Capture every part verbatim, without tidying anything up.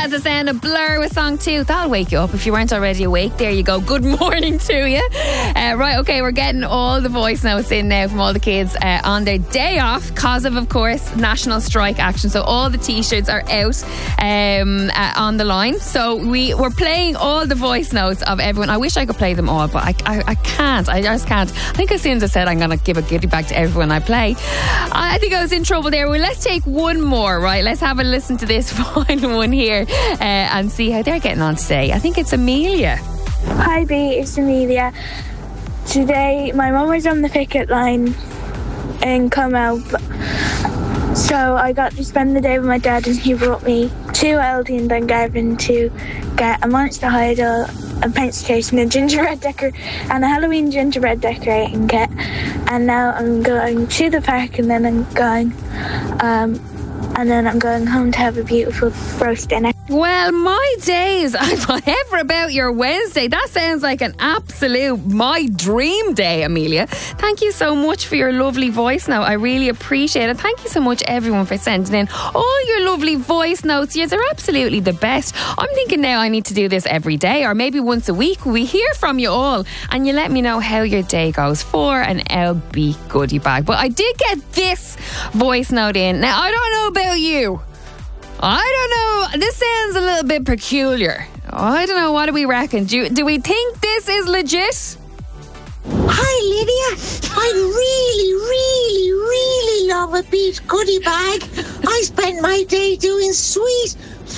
That's the sound of Blur with song two. That'll wake you up if you weren't already awake. There you go. Good morning to you. Uh, right, okay, we're getting all the voice notes in now from all the kids uh, on their day off because of, of course, national strike action. So all the t-shirts are out um, uh, on the line. So we, we're playing all the voice notes of everyone. I wish I could play them all, but I, I, I can't. I just can't. I think as soon as I said I'm going to give a goodie bag to everyone I play, I think I was in trouble there. Well, let's take one more, right? Let's have a listen to this final one here uh, and see how they're getting on today. I think it's Amelia. Hi B, it's Amelia. Today my mum was on the picket line in Como, so I got to spend the day with my dad, and he brought me to Aldi and Dungarvan to get a Monster Idol, a paint station, a gingerbread decor and a Halloween gingerbread decorating kit. And now I'm going to the park, and then I'm going um, and then I'm going home to have a beautiful roast dinner. Well, my days, whatever about your Wednesday, that sounds like an absolute my dream day, Amelia. Thank you so much for your lovely voice note. I really appreciate it. Thank you so much, everyone, for sending in all your lovely voice notes. Yes, they're absolutely the best. I'm thinking now I need to do this every day, or maybe once a week. We hear from you all and you let me know how your day goes for an L B goodie bag. But I did get this voice note in. Now, I don't know about you. I don't know. This sounds a little bit peculiar. I don't know. What do we reckon? Do, you, do we think this is legit? Hi, Lydia. I really, really, really love a beat goodie bag. I spend my day doing sweet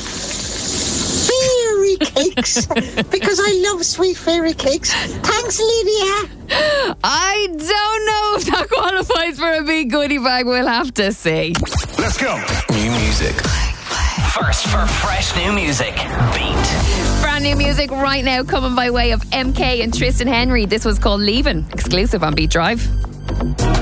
fairy cakes because I love sweet fairy cakes. Thanks, Lydia. I don't know if that qualifies for a big goodie bag. We'll have to see. Let's go. New music. First for fresh new music. Beat. Brand new music right now coming by way of M K and Tristan Henry. This was called Leaving, exclusive on Beat Drive.